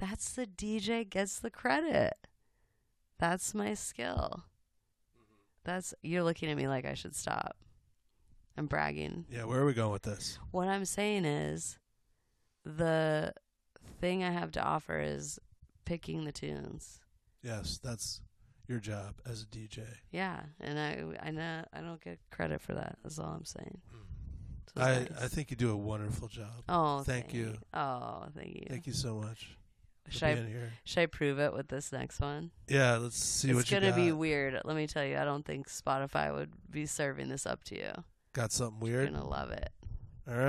That's the DJ gets the credit. That's my skill. You're looking at me like I should stop. I'm bragging. Yeah, where are we going with this? What I'm saying is the thing I have to offer is picking the tunes. Yes, that's your job as a DJ. Yeah, and I know I don't get credit for that. That's all I'm saying. So I nice. think you do a wonderful job. Oh, thank you. Oh, thank you. Thank you so much for Should being here. Should I prove it with this next one? Yeah, let's see what you got. It's gonna be weird. Let me tell you, I don't think Spotify would be serving this up to you. Got something weird? You're gonna love it.